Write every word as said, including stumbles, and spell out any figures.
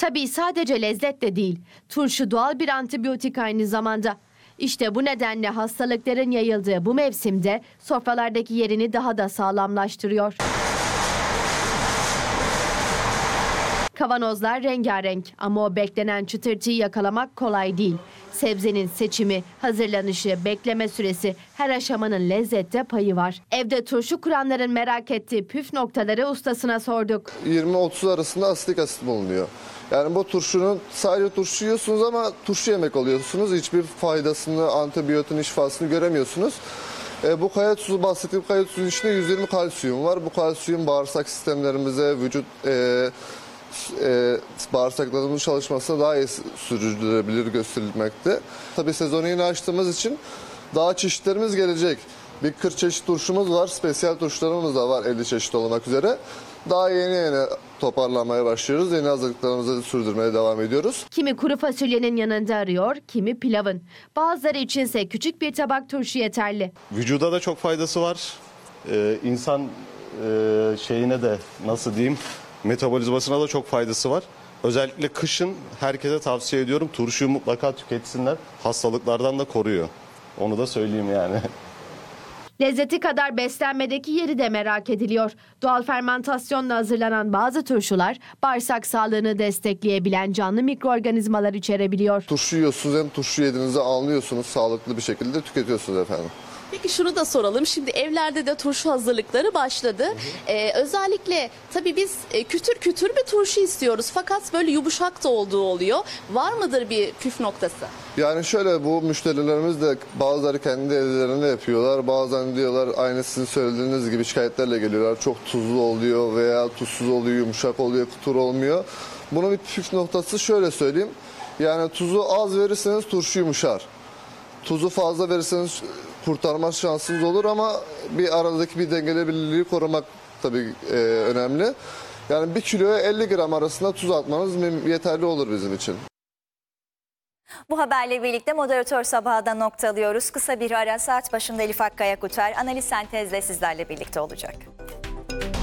Tabii sadece lezzet de değil. Turşu doğal bir antibiyotik aynı zamanda. İşte bu nedenle hastalıkların yayıldığı bu mevsimde sofralardaki yerini daha da sağlamlaştırıyor. Kavanozlar rengarenk ama o beklenen çıtırtıyı yakalamak kolay değil. Sebzenin seçimi, hazırlanışı, bekleme süresi, her aşamanın lezzette payı var. Evde turşu kuranların merak ettiği püf noktaları ustasına sorduk. yirmi otuz arasında asitik asit bulunuyor. Yani bu turşunun sadece turşu yiyorsunuz ama turşu yemek alıyorsunuz. Hiçbir faydasını, antibiyotin şifasını göremiyorsunuz. E, bu kaya tuzu, bahsettiğim kaya tuzu içinde yüz yirmi kalsiyum var. Bu kalsiyum bağırsak sistemlerimize, vücut e, e, bağırsaklarımızın çalışmasına daha iyi sürdürülebilir gösterilmekte. Tabii sezonu yeni açtığımız için daha çeşitlerimiz gelecek. Bir kırk çeşit turşumuz var, spesiyal turşularımız da var elli çeşit olmak üzere. Daha yeni yeni toparlanmaya başlıyoruz. Yeni hazırlıklarımızı sürdürmeye devam ediyoruz. Kimi kuru fasulyenin yanında arıyor, kimi pilavın. Bazıları içinse küçük bir tabak turşu yeterli. Vücuda da çok faydası var. Ee, insan e, şeyine de nasıl diyeyim metabolizmasına da çok faydası var. Özellikle kışın herkese tavsiye ediyorum. Turşuyu mutlaka tüketsinler. Hastalıklardan da koruyor. Onu da söyleyeyim yani. Lezzeti kadar beslenmedeki yeri de merak ediliyor. Doğal fermentasyonla hazırlanan bazı turşular bağırsak sağlığını destekleyebilen canlı mikroorganizmalar içerebiliyor. Turşu yiyorsunuz, hem turşu yediğinizi anlıyorsunuz, sağlıklı bir şekilde tüketiyorsunuz efendim. Peki şunu da soralım. Şimdi evlerde de turşu hazırlıkları başladı. Ee, özellikle tabii biz e, kütür kütür bir turşu istiyoruz. Fakat böyle yumuşak da olduğu oluyor. Var mıdır bir püf noktası? Yani şöyle, bu müşterilerimiz de bazıları kendi evlerinde yapıyorlar. Bazen diyorlar aynı sizin söylediğiniz gibi şikayetlerle geliyorlar. Çok tuzlu oluyor veya tuzsuz oluyor, yumuşak oluyor, kutur olmuyor. Bunun bir püf noktası şöyle söyleyeyim. Yani tuzu az verirseniz turşu yumuşar. Tuzu fazla verirseniz kurtarma şansınız olur ama bir aradaki bir dengelebilirliği korumak tabii e, önemli. Yani bir kiloya elli gram arasında tuz atmanız yeterli olur bizim için. Bu haberle birlikte Moderatör Sabahı da noktalıyoruz. Kısa bir ara, saat başında Elif Akkaya Kuter analiz sentezle sizlerle birlikte olacak.